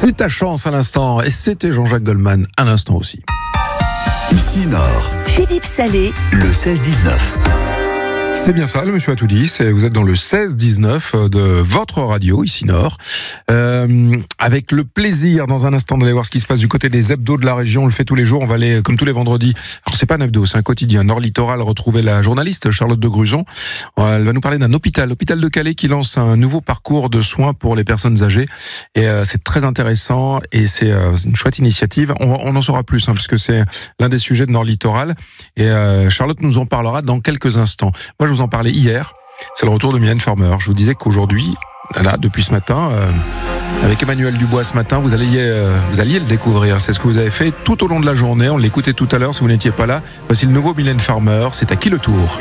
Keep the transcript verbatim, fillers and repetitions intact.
C'est ta chance à l'instant, et c'était Jean-Jacques Goldman à l'instant aussi. Ici Nord, Philippe Salé, le seize dix-neuf. C'est bien ça, le monsieur a tout dit. C'est, vous êtes dans le seize dix-neuf de votre radio, ici Nord. Euh, avec le plaisir, dans un instant, d'aller voir ce qui se passe du côté des hebdos de la région. On le fait tous les jours. On va aller, comme tous les vendredis. Alors, c'est pas un hebdo, c'est un quotidien. Nord Littoral, retrouver la journaliste Charlotte de Gruson. Elle va nous parler d'un hôpital, l'hôpital de Calais, qui lance un nouveau parcours de soins pour les personnes âgées. Et euh, c'est très intéressant et c'est euh, une chouette initiative. On, on en saura plus, hein, puisque c'est l'un des sujets de Nord Littoral. Et euh, Charlotte nous en parlera dans quelques instants. Moi, je vous en parlais hier, c'est le retour de Mylène Farmer. Je vous disais qu'aujourd'hui, là, depuis ce matin, euh, avec Emmanuel Dubois ce matin, vous alliez, euh, vous alliez le découvrir. C'est ce que vous avez fait tout au long de la journée. On l'écoutait tout à l'heure, si vous n'étiez pas là. Voici le nouveau Mylène Farmer. C'est à qui le tour ?